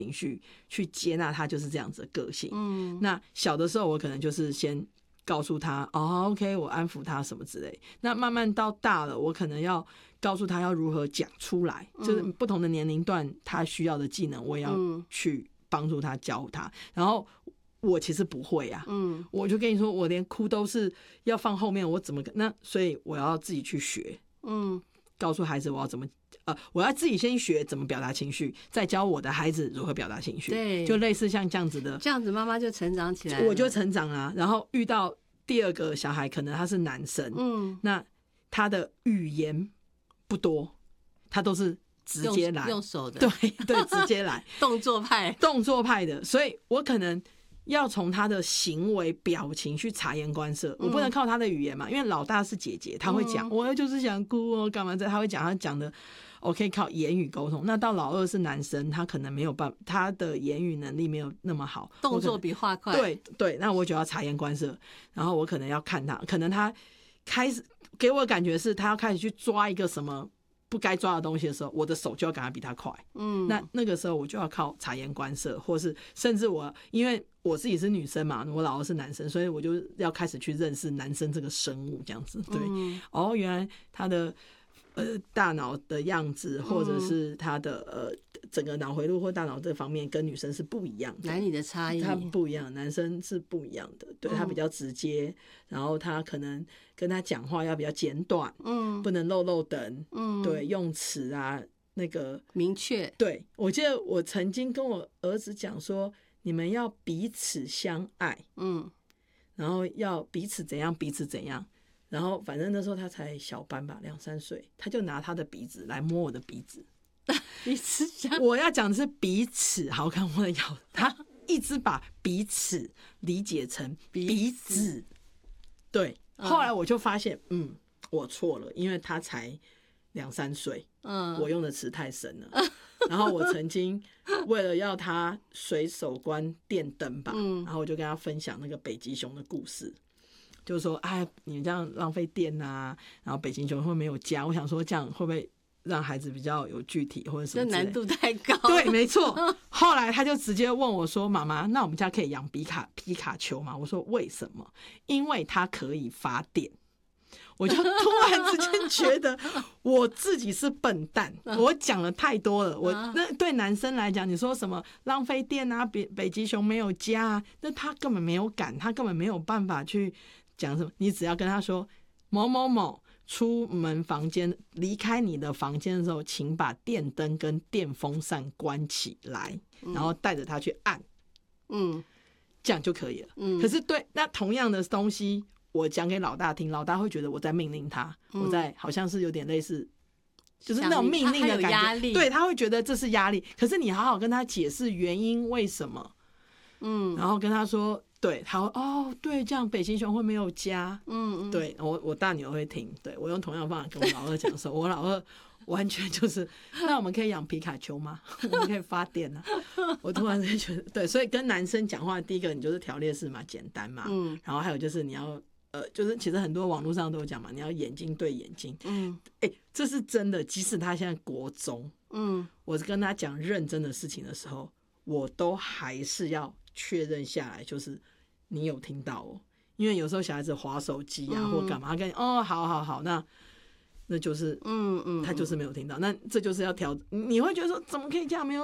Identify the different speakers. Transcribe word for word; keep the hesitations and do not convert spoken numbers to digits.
Speaker 1: 情绪，去接纳他就是这样子的个性。嗯，那小的时候我可能就是先告诉他哦 OK 我安抚他什么之类，那慢慢到大了我可能要告诉他要如何讲出来、嗯、就是不同的年龄段他需要的技能我也要去帮助他教他，然后我其实不会啊，嗯，我就跟你说我连哭都是要放后面，我怎么那所以我要自己去学，嗯，告诉孩子我要怎么呃，我要自己先学怎么表达情绪，再教我的孩子如何表达情绪，对，就类似像这样子的，
Speaker 2: 这样子妈妈就成长起来了，
Speaker 1: 我就成长啊。然后遇到第二个小孩，可能他是男生，嗯，那他的语言不多，他都是直接来，
Speaker 2: 用, 用手的，
Speaker 1: 对对，直接来，
Speaker 2: 动作派，
Speaker 1: 动作派的，所以我可能要从他的行为表情去察言观色，我不能靠他的语言嘛，因为老大是姐姐，他会讲、嗯、我就是想哭哦干嘛这他会讲，他讲的我可以靠言语沟通。那到老二是男生，他可能没有办法，他的言语能力没有那么好，
Speaker 2: 动作比话快，
Speaker 1: 对对，那我就要察言观色，然后我可能要看他，可能他开始给我的感觉是他要开始去抓一个什么不该抓的东西的时候，我的手就要赶快比他快，嗯，那那个时候我就要靠察言观色，或是甚至我因为我自己是女生嘛，我老二是男生，所以我就要开始去认识男生这个生物这样子，对，嗯、哦，原来他的呃大脑的样子，或者是他的呃整个脑回路或大脑这方面跟女生是不一样的，
Speaker 2: 男女的差异，
Speaker 1: 他不一样，男生是不一样的，对，他比较直接，然后他可能跟他讲话要比较简短，嗯，不能漏漏等，嗯，对，用词啊那个
Speaker 2: 明确，
Speaker 1: 对，我记得我曾经跟我儿子讲说，你们要彼此相爱，嗯，然后要彼此怎样彼此怎样，然后反正那时候他才小班吧，两三岁，他就拿他的鼻子来摸我的鼻子，
Speaker 2: 彼此相爱，
Speaker 1: 我要讲的是彼此，好看我的咬，他一直把彼此理解成鼻子，对，后来我就发现，嗯，我错了，因为他才两三岁，嗯，我用的词太深了。然后我曾经为了要他随手关电灯吧，嗯，然后我就跟他分享那个北极熊的故事，就是说，哎，你们这样浪费电啊，然后北极熊会没有家，我想说这样会不会让孩子比较有具体或者什么之类的，
Speaker 2: 这难度太高。
Speaker 1: 对，没错。后来他就直接问我说：“妈妈，那我们家可以养皮卡皮卡丘吗？”我说：“为什么？因为它可以发电。”我就突然之间觉得我自己是笨蛋，我讲了太多了。我那对男生来讲，你说什么浪费电啊，北北极熊没有家啊，那他根本没有感，他根本没有办法去讲什么。你只要跟他说某某某出门房间离开你的房间的时候，请把电灯跟电风扇关起来，然后带着他去按，嗯，这样就可以了。嗯，可是对那同样的东西。我讲给老大听，老大会觉得我在命令他，嗯、我在好像是有点类似，就是那种命令的感觉。
Speaker 2: 压力，
Speaker 1: 对，他会觉得这是压力。可是你好好跟他解释原因为什么，嗯，然后跟他说，对，他会哦，对，这样北极熊会没有家，嗯嗯，对我我大女儿会听，对我用同样的方法跟我老二讲说，我老二完全就是，那我们可以养皮卡丘吗？我们可以发电啊！我突然间觉得，对，所以跟男生讲话，第一个你就是条列式嘛，简单嘛，嗯，然后还有就是你要。呃，就是其实很多网络上都有讲嘛，你要眼睛对眼睛，嗯，哎、欸，这是真的。即使他现在国中，嗯，我跟他讲认真的事情的时候，我都还是要确认下来，就是你有听到哦，因为有时候小孩子滑手机啊、嗯、或干嘛，他跟你哦，好好好，那那就是，嗯嗯，他就是没有听到，那这就是要调，你会觉得说怎么可以这样没有？